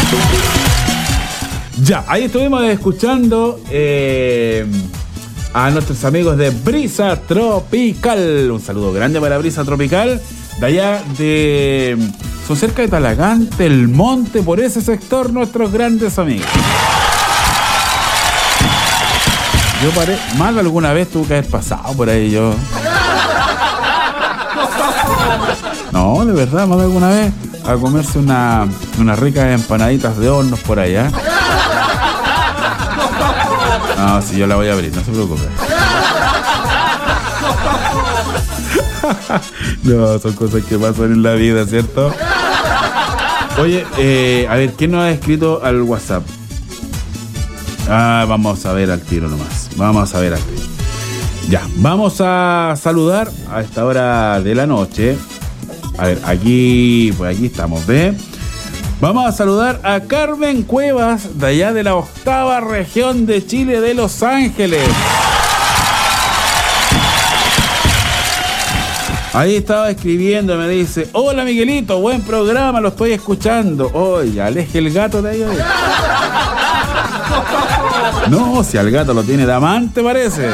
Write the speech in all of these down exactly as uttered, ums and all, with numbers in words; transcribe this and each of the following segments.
Ya, ahí estuvimos escuchando eh, a nuestros amigos de Brisa Tropical. Un saludo grande para Brisa Tropical. De allá de... Son cerca de Talagante, El Monte, por ese sector, nuestros grandes amigos. Yo paré, más de alguna vez tuve que haber pasado por ahí yo. No, de verdad, más de alguna vez a comerse una, unas ricas empanaditas de hornos por allá. No, si yo la voy a abrir, no se preocupe. No, son cosas que pasan en la vida, ¿cierto? Oye, eh, a ver, ¿quién nos ha escrito al WhatsApp? Ah, vamos a ver al tiro nomás. Vamos a ver al tiro. Ya, vamos a saludar a esta hora de la noche. A ver, aquí, pues aquí estamos, ¿ves? Vamos a saludar a Carmen Cuevas, de allá de la octava región de Chile, de Los Ángeles. Ahí estaba escribiendo, me dice: hola Miguelito, buen programa, lo estoy escuchando. Oye, aleje el gato de ahí hoy. No, si al gato lo tiene de amante, parece.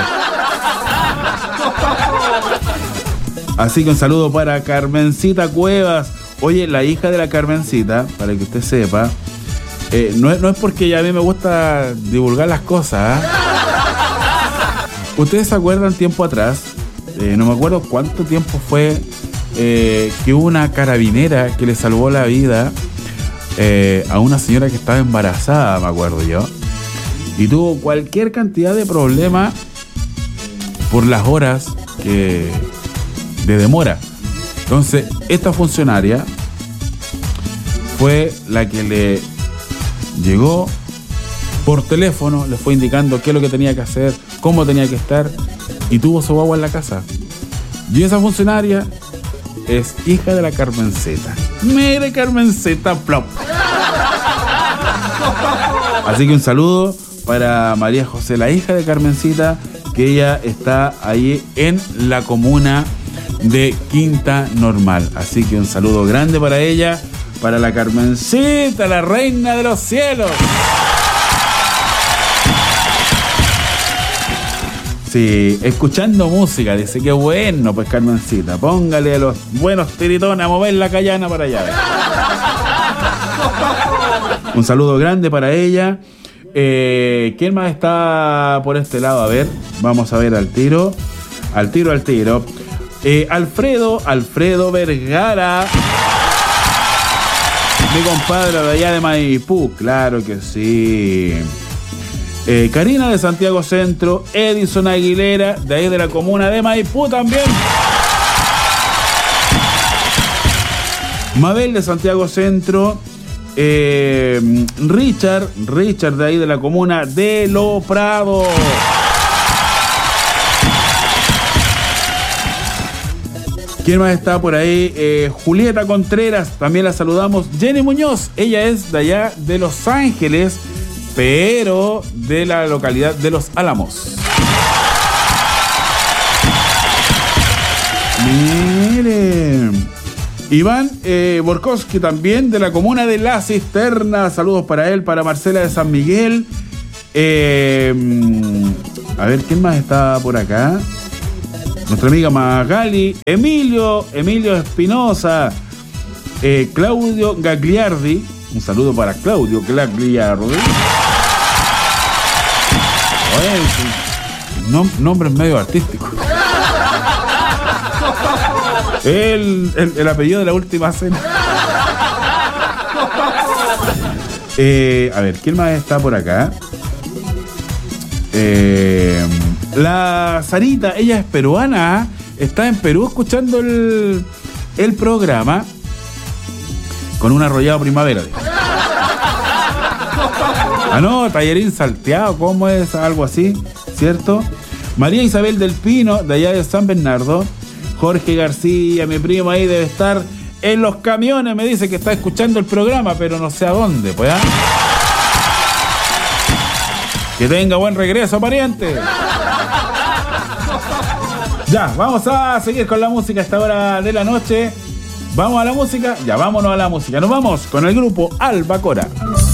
Así que un saludo para Carmencita Cuevas. Oye, la hija de la Carmencita, para que usted sepa, eh, no, es, no es porque ya a mí me gusta divulgar las cosas, ¿eh? ¿Ustedes se acuerdan tiempo atrás? Eh, no me acuerdo cuánto tiempo fue eh, que hubo una carabinera que le salvó la vida eh, a una señora que estaba embarazada, me acuerdo yo. Y tuvo cualquier cantidad de problemas por las horas que, de demora. Entonces, esta funcionaria fue la que le llegó por teléfono, le fue indicando qué es lo que tenía que hacer, cómo tenía que estar, y tuvo su guagua en la casa. Y esa funcionaria es hija de la Carmencita. Mire, Carmencita, plop. Así que un saludo para María José, la hija de Carmencita, que ella está ahí en la comuna de Quinta Normal. Así que un saludo grande para ella, para la Carmencita, la reina de los cielos. Sí, escuchando música, dice que bueno, pues Carmencita, póngale a los buenos tiritones a mover la callana para allá. Un saludo grande para ella. Eh, ¿Quién más está por este lado? A ver, vamos a ver al tiro. Al tiro, al tiro. Eh, Alfredo, Alfredo Vergara. Mi compadre de allá de Maipú, claro que sí. Eh, Karina de Santiago Centro, Edison Aguilera, de ahí de la comuna de Maipú también. Mabel de Santiago Centro. Eh, Richard, Richard de ahí de la comuna de Lo Prado. ¿Quién más está por ahí? Eh, Julieta Contreras, también la saludamos. Jenny Muñoz, ella es de allá de Los Ángeles, pero de la localidad de Los Álamos. Miren. Iván eh, Borkowski también de la comuna de La Cisterna. Saludos para él, para Marcela de San Miguel. Eh, a ver, ¿quién más está por acá? Nuestra amiga Magali. Emilio, Emilio Espinosa. Eh, Claudio Gagliardi. Un saludo para Claudio Gagliardi. Oye, nom- nombres medio artísticos. El, el, el apellido de la última cena. Eh, a ver, ¿quién más está por acá? Eh, la Sarita, ella es peruana, está en Perú escuchando el, el programa con un arrollado primavera. Ah, no, tallerín salteado, ¿cómo es? Algo así, ¿cierto? María Isabel del Pino, de allá de San Bernardo. Jorge García, mi primo ahí debe estar en los camiones, me dice que está escuchando el programa, pero no sé a dónde, pues. ¿Ah? Que tenga buen regreso, pariente. Ya, vamos a seguir con la música a esta hora de la noche. Vamos a la música, ya vámonos a la música. Nos vamos con el grupo Albacora.